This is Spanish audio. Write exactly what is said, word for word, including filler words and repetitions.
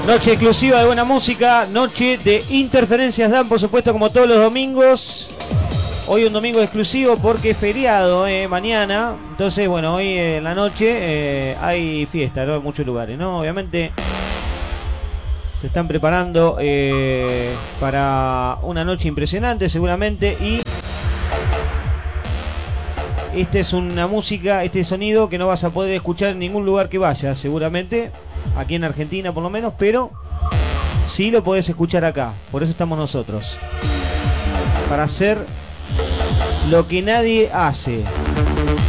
Noche exclusiva de buena música, noche de Interferencias Dan, por supuesto, como todos los domingos. Hoy un domingo exclusivo porque es feriado, eh, mañana. Entonces, bueno, hoy en la noche eh, hay fiesta, ¿no? En muchos lugares, ¿no? Obviamente se están preparando eh, para una noche impresionante, seguramente. Y esta es una música, este sonido que no vas a poder escuchar en ningún lugar que vayas, seguramente. Aquí en Argentina por lo menos, pero sí lo podés escuchar acá. Por eso estamos nosotros, para hacer lo que nadie hace.